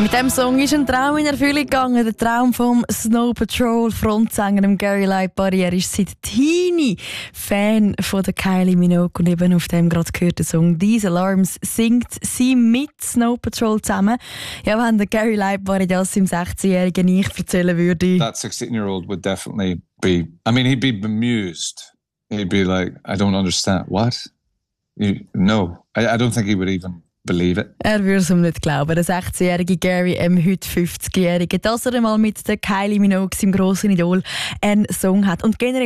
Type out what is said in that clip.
Mit diesem Song ist ein Traum in Erfüllung gegangen. Der Traum vom Snow Patrol Frontsänger Gary Lightbody. Er ist seit Teenie Fan von der Kylie Minogue und eben auf dem gerade gehörten Song «These Alarms» singt sie mit Snow Patrol zusammen. Ja, wenn der Gary Lightbody das seinem 16-jährigen Ich erzählen würde. That 16-year-old would definitely be, he'd be bemused. He'd be like, I don't understand. What? No. I don't think he would even believe it. Er würde es ihm nicht glauben. Der 16-jährige Gary, heute 50-jährige, dass er einmal mit der Kylie Minogue, seinem grossen Idol, einen Song hat. Und generell